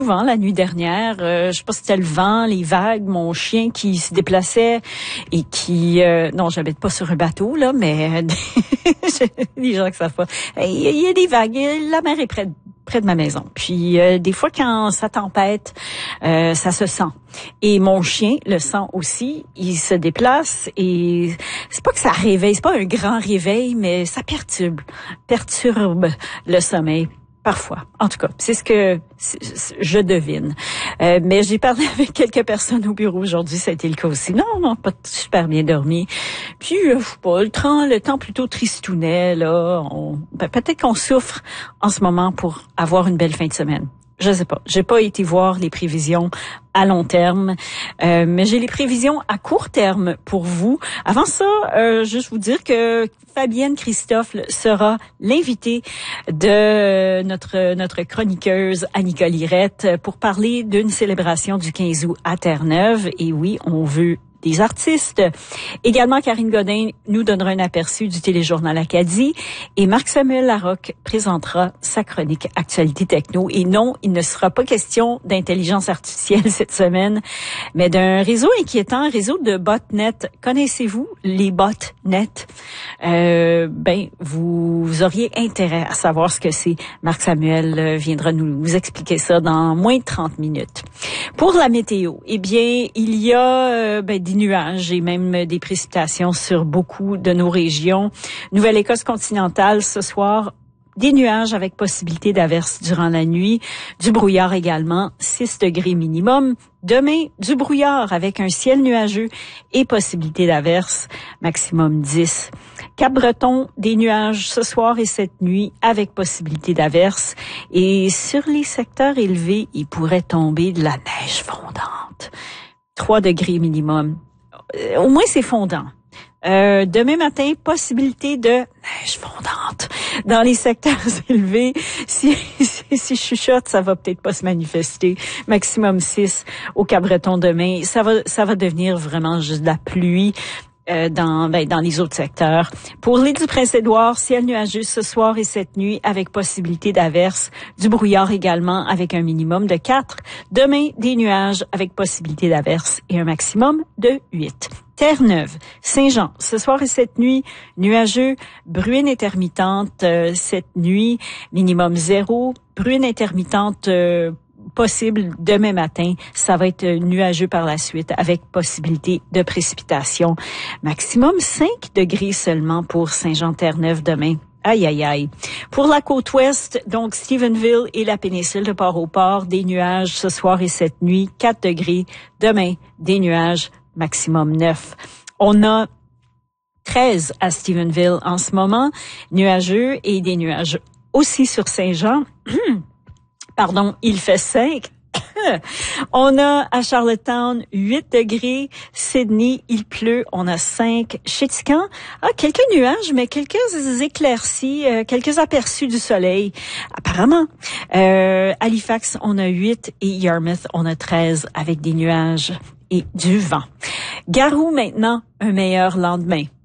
souvent la nuit dernière. Je sais pas si c'était le vent, les vagues, mon chien qui se déplaçait et qui... non, j'habite pas sur un bateau, là, mais les gens qui savent pas. Il y a des vagues. La mer est près de ma maison. Puis des fois, quand ça tempête, ça se sent. Et mon chien le sent aussi. Il se déplace et c'est pas que ça réveille, c'est pas un grand réveil, mais ça perturbe le sommeil. Parfois. En tout cas, c'est ce que je devine. Mais j'ai parlé avec quelques personnes au bureau aujourd'hui, ça a été le cas aussi. Non, pas super bien dormi. Puis, je sais pas, le temps plutôt tristounet, là. Peut-être qu'on souffre en ce moment pour avoir une belle fin de semaine. Je sais pas. J'ai pas été voir les prévisions à long terme, mais j'ai les prévisions à court terme pour vous. Avant ça, juste vous dire que Fabienne Christophe sera l'invitée de notre chroniqueuse Annika Lirette pour parler d'une célébration du 15 août à Terre-Neuve. Et oui, on veut des artistes. Également, Karine Godin nous donnera un aperçu du téléjournal Acadie et Marc-Samuel Larocque présentera sa chronique Actualité Techno. Et non, il ne sera pas question d'intelligence artificielle cette semaine, mais d'un réseau inquiétant, un réseau de botnet. Connaissez-vous les botnets? Vous auriez intérêt à savoir ce que c'est. Marc-Samuel viendra nous expliquer ça dans moins de 30 minutes. Pour la météo, eh bien, il y a des nuages et même des précipitations sur beaucoup de nos régions. Nouvelle-Écosse continentale ce soir, des nuages avec possibilité d'averses durant la nuit, du brouillard également, 6 degrés minimum. Demain, du brouillard avec un ciel nuageux et possibilité d'averses, maximum 10. Cap-Breton, des nuages ce soir et cette nuit avec possibilité d'averses. Et sur les secteurs élevés, il pourrait tomber de la neige fondante. 3 degrés minimum. Au moins, c'est fondant. Demain matin, possibilité de neige fondante. Dans les secteurs élevés, si je chuchote, ça va peut-être pas se manifester. Maximum 6 au Cap-Breton demain. Ça va devenir vraiment juste de la pluie. Dans les autres secteurs. Pour l'île du Prince-Édouard, ciel nuageux ce soir et cette nuit avec possibilité d'averses, du brouillard également avec un minimum de 4. Demain, des nuages avec possibilité d'averses et un maximum de 8. Terre-Neuve, Saint-Jean, ce soir et cette nuit, nuageux, bruine intermittente cette nuit, minimum 0, bruine intermittente possible demain matin. Ça va être nuageux par la suite avec possibilité de précipitation. Maximum 5 degrés seulement pour Saint-Jean-Terre-Neuve demain. Aïe, aïe, aïe. Pour la côte ouest, donc Stephenville et la péninsule de Port-au-Port, des nuages ce soir et cette nuit, 4 degrés. Demain, des nuages, maximum 9. On a 13 à Stephenville en ce moment, nuageux et des nuages aussi sur Saint-Jean. Pardon, il fait 5. On a à Charlottetown 8 degrés. Sydney, il pleut. On a 5. Chétican, quelques nuages, mais quelques éclaircies, quelques aperçus du soleil. Apparemment. Halifax, on a 8 et Yarmouth, on a 13 avec des nuages et du vent. Garou maintenant, un meilleur lendemain.